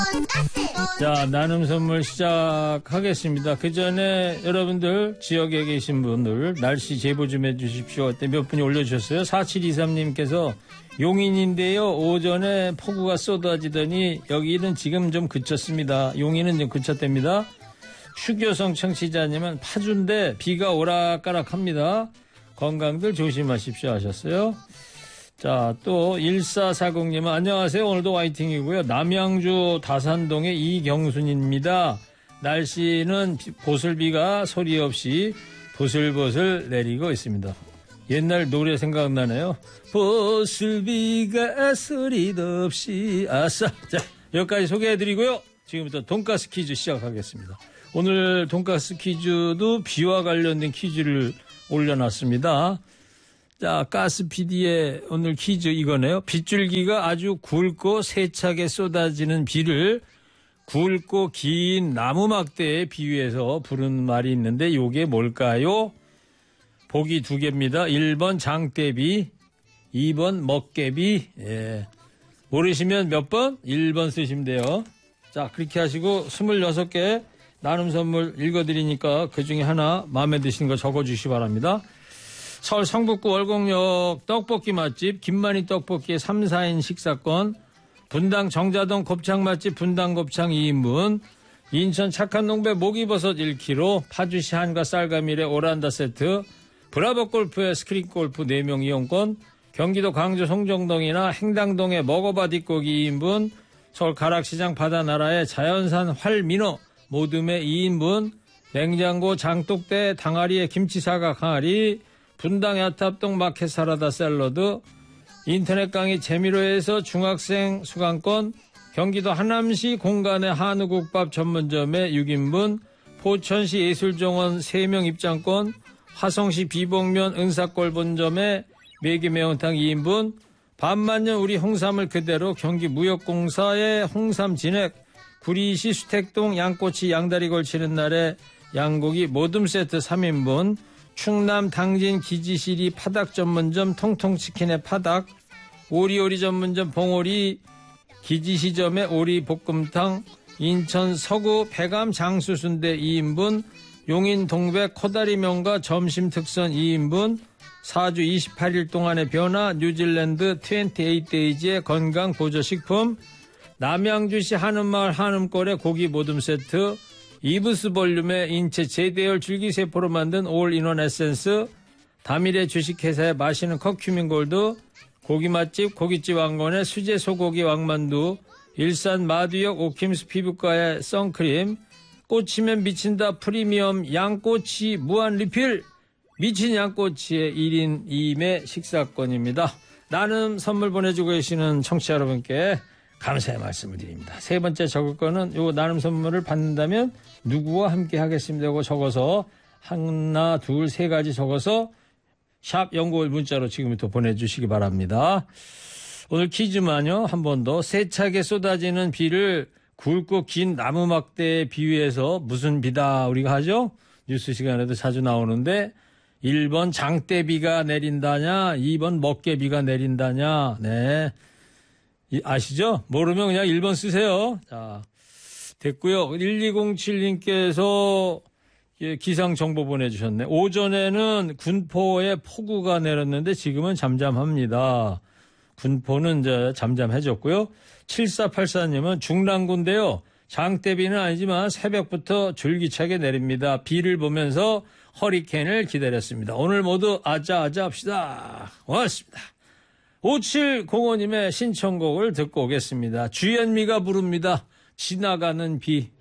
자, 나눔 선물 시작하겠습니다. 그 전에 여러분들 지역에 계신 분들 날씨 제보 좀 해주십시오. 몇 분이 올려주셨어요. 4723님께서 용인인데요. 오전에 폭우가 쏟아지더니 여기는 지금 좀 그쳤습니다. 용인은 좀 그쳤답니다. 휴교성 청취자님은 파주인데 비가 오락가락합니다. 건강들 조심하십시오 하셨어요. 자, 또 1440님은 안녕하세요. 오늘도 화이팅이고요. 남양주 다산동의 이경순입니다. 날씨는 보슬비가 소리 없이 보슬보슬 내리고 있습니다. 옛날 노래 생각나네요. 보슬비가 소리도 없이 아싸. 자, 여기까지 소개해드리고요. 지금부터 돈가스 퀴즈 시작하겠습니다. 오늘 돈가스 퀴즈도 비와 관련된 퀴즈를 올려놨습니다. 자, 가스 PD의 오늘 퀴즈 이거네요. 빗줄기가 아주 굵고 세차게 쏟아지는 비를 굵고 긴 나무 막대에 비유해서 부르는 말이 있는데 이게 뭘까요? 보기 두 개입니다. 1번 장대비, 2번 먹개비. 예. 모르시면 몇 번? 1번 쓰시면 돼요. 자, 그렇게 하시고 26개 나눔 선물 읽어드리니까 그중에 하나 마음에 드시는 거 적어주시기 바랍니다. 서울 성북구 월곡역 떡볶이 맛집 김만희 떡볶이의 3, 4인 식사권, 분당 정자동 곱창 맛집 분당 곱창 2인분, 인천 착한 농배 목이버섯 1kg, 파주시 한과 쌀가밀의 오란다 세트, 브라보 골프의 스크린 골프 4명 이용권, 경기도 광주 송정동이나 행당동의 먹어봐 뒷고기 2인분, 서울 가락시장 바다나라의 자연산 활민어 모둠의 2인분, 냉장고 장독대 당아리의 김치사각 항아리, 분당 야탑동 마켓 사라다 샐러드, 인터넷 강의 재미로에서 중학생 수강권, 경기도 하남시 공간의 한우국밥 전문점의 6인분, 포천시 예술정원 3명 입장권, 화성시 비봉면 은사골 본점의 매기 매운탕 2인분, 반만년 우리 홍삼을 그대로 경기 무역공사의 홍삼 진액, 구리시 수택동 양꼬치 양다리 걸치는 날에 양고기 모둠 세트 3인분, 충남 당진 기지시리 파닭 전문점 통통치킨의 파닭, 오리오리 전문점 봉오리 기지시점의 오리 볶음탕, 인천 서구 배감 장수순대 2인분, 용인 동백 코다리 명가 점심 특선 2인분, 4주 28일 동안의 변화 뉴질랜드 28데이즈의 건강 보조식품, 남양주시 한음마을 한음골의 고기 모둠 세트, 이브스 볼륨의 인체 제대열 줄기세포로 만든 올인원 에센스, 다미래 주식회사의 마시는 커큐민 골드, 고기 맛집 고깃집 왕건의 수제 소고기 왕만두, 일산 마두역 오킴스 피부과의 선크림, 꽂히면 미친다 프리미엄 양꼬치 무한 리필, 미친 양꼬치의 1인 2매 식사권입니다. 나눔 선물 보내주고 계시는 청취자 여러분께 감사의 말씀을 드립니다. 세 번째 적을 거는 요 나눔 선물을 받는다면 누구와 함께 하겠습니다. 이거 적어서 하나, 둘, 세 가지 적어서 샵 연구월 문자로 지금부터 보내주시기 바랍니다. 오늘 퀴즈만요. 한 번 더. 세차게 쏟아지는 비를 굵고 긴 나무 막대에 비유해서 무슨 비다 우리가 하죠? 뉴스 시간에도 자주 나오는데 1번 장대비가 내린다냐, 2번 먹개비가 내린다냐. 네. 아시죠? 모르면 그냥 1번 쓰세요. 자, 됐고요. 1207님께서 기상 정보 보내주셨네. 오전에는 군포에 폭우가 내렸는데 지금은 잠잠합니다. 군포는 이제 잠잠해졌고요. 7484님은 중랑구인데요. 장대비는 아니지만 새벽부터 줄기차게 내립니다. 비를 보면서 허리케인을 기다렸습니다. 오늘 모두 아자아자 합시다. 고맙습니다. 5705님의 신청곡을 듣고 오겠습니다. 주현미가 부릅니다. 지나가는 비.